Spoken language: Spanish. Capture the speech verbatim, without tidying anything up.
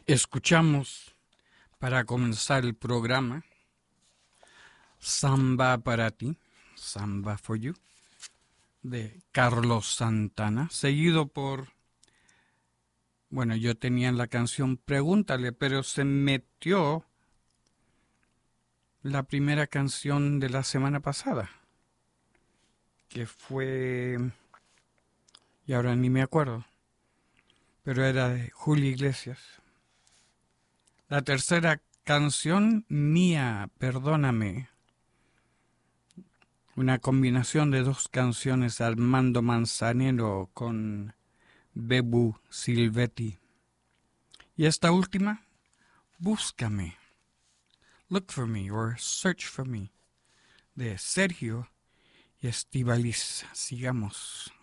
Escuchamos, para comenzar el programa, Samba para ti, Samba for you, de Carlos Santana, seguido por, bueno, yo tenía en la canción Pregúntale, pero se metió la primera canción de la semana pasada, que fue, y ahora ni me acuerdo, pero era de Julio Iglesias. La tercera canción, Mía, Perdóname, una combinación de dos canciones de Armando Manzanero con Bebu Silvetti. Y esta última, Búscame, Look for Me or Search for Me, de Sergio y Estíbaliz. Sigamos.